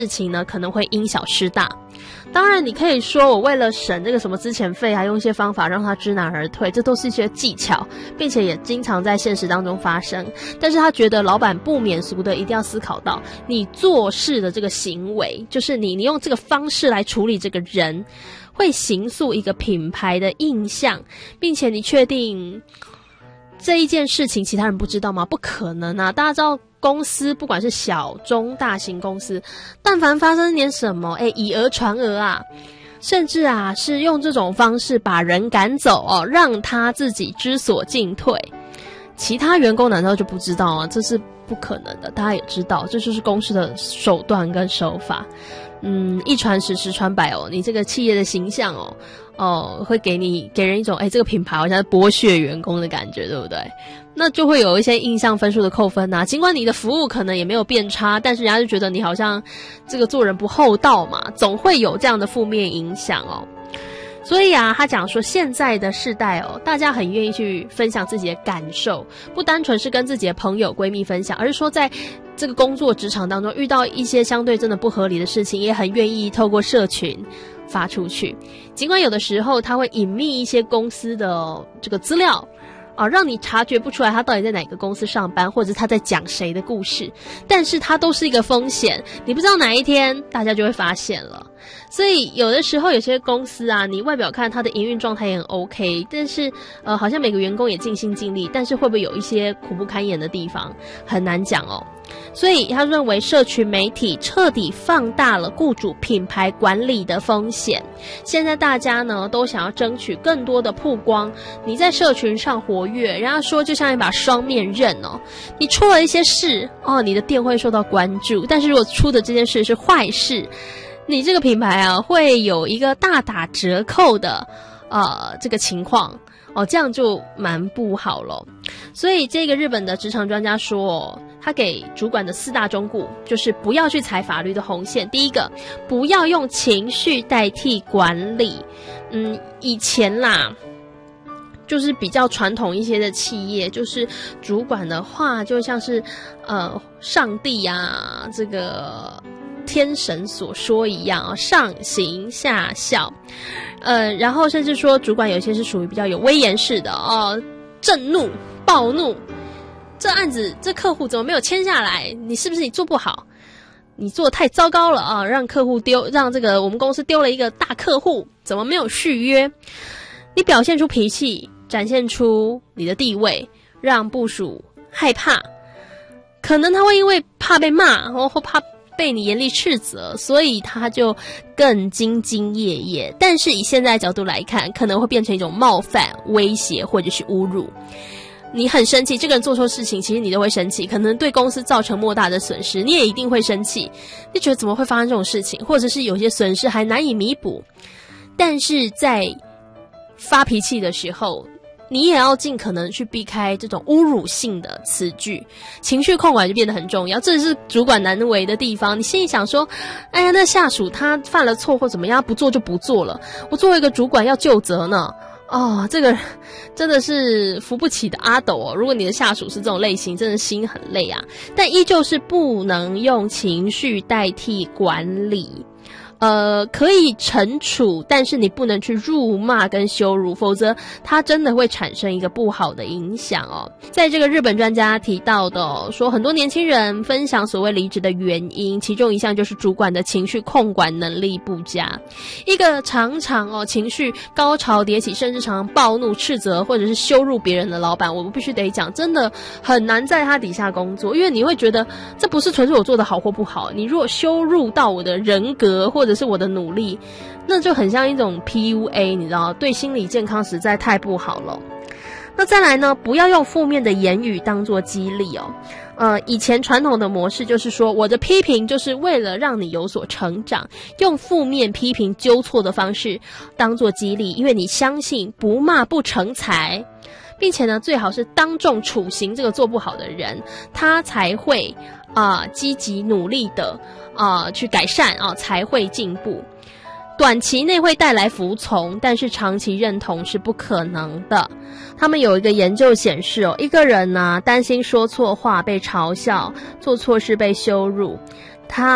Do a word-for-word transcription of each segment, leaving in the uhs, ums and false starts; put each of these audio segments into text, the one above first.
事情呢可能会因小失大。当然你可以说我为了省这个什么资遣费还用一些方法让他知难而退，这都是一些技巧，并且也经常在现实当中发生。但是他觉得老板不免俗的一定要思考到你做事的这个行为，就是你你用这个方式来处理这个人，会形塑一个品牌的印象，并且你确定这一件事情其他人不知道吗？不可能啊！大家知道公司不管是小中大型公司，但凡发生点什么，诶，以讹传讹啊，甚至啊是用这种方式把人赶走哦，让他自己知所进退，其他员工难道就不知道啊？这是不可能的，大家也知道，这就是公司的手段跟手法。嗯，一传十，十传百哦，你这个企业的形象哦，哦，会给你给人一种，哎，这个品牌好像是剥削员工的感觉，对不对？那就会有一些印象分数的扣分啊。尽管你的服务可能也没有变差，但是人家就觉得你好像这个做人不厚道嘛，总会有这样的负面影响哦。所以啊，他讲说现在的世代哦，大家很愿意去分享自己的感受，不单纯是跟自己的朋友闺蜜分享，而是说在这个工作职场当中遇到一些相对真的不合理的事情，也很愿意透过社群发出去。尽管有的时候他会隐秘一些公司的这个资料啊，让你察觉不出来他到底在哪个公司上班，或者他在讲谁的故事，但是它都是一个风险，你不知道哪一天大家就会发现了。所以有的时候有些公司啊，你外表看它的营运状态也很 OK， 但是呃，好像每个员工也尽心尽力，但是会不会有一些苦不堪言的地方，很难讲哦。所以他认为社群媒体彻底放大了雇主品牌管理的风险。现在大家呢都想要争取更多的曝光，你在社群上活跃，人家说就像一把双面刃哦。你出了一些事哦，你的店会受到关注，但是如果出的这件事是坏事，你这个品牌啊会有一个大打折扣的呃这个情况哦，这样就蛮不好了。所以这个日本的职场专家说哦，他给主管的四大忠告就是不要去踩法律的红线。第一个，不要用情绪代替管理。嗯，以前啦就是比较传统一些的企业，就是主管的话就像是呃上帝啊这个天神所说一样，上行下效。呃，然后甚至说主管有些是属于比较有威严式的哦，震怒暴怒，这案子这客户怎么没有签下来，你是不是你做不好，你做得太糟糕了啊，让客户丢让这个我们公司丢了一个大客户，怎么没有续约。你表现出脾气，展现出你的地位，让部属害怕，可能他会因为怕被骂或怕被你严厉斥责，所以他就更兢兢业业。但是以现在的角度来看，可能会变成一种冒犯、威胁或者是侮辱。你很生气，这个人做错事情，其实你都会生气，可能对公司造成莫大的损失，你也一定会生气。你觉得怎么会发生这种事情，或者是有些损失还难以弥补。但是在发脾气的时候，你也要尽可能去避开这种侮辱性的词句，情绪控管就变得很重要。这是主管难为的地方。你心里想说，哎呀，那下属他犯了错或怎么样，不做就不做了，我作为一个主管要究责呢。哦，这个真的是扶不起的阿斗哦。如果你的下属是这种类型，真的心很累啊。但依旧是不能用情绪代替管理。呃，可以惩处，但是你不能去辱骂跟羞辱，否则它真的会产生一个不好的影响哦。在这个日本专家提到的哦，说很多年轻人分享所谓离职的原因，其中一项就是主管的情绪控管能力不佳。一个常常哦情绪高潮迭起，甚至常常暴怒斥责或者是羞辱别人的老板，我们必须得讲，真的很难在他底下工作，因为你会觉得这不是纯粹我做的好或不好，你如果羞辱到我的人格或者是我的努力，那就很像一种 P U A， 你知道，对心理健康实在太不好了。那再来呢，不要用负面的言语当作激励哦。呃，以前传统的模式就是说，我的批评就是为了让你有所成长，用负面批评纠错的方式当作激励，因为你相信不骂不成才，并且呢，最好是当众处刑这个做不好的人，他才会啊、呃、积极努力的啊、呃、去改善啊、呃、才会进步。短期内会带来服从，但是长期认同是不可能的。他们有一个研究显示哦，一个人呢担心说错话被嘲笑，做错事被羞辱，他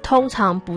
通常不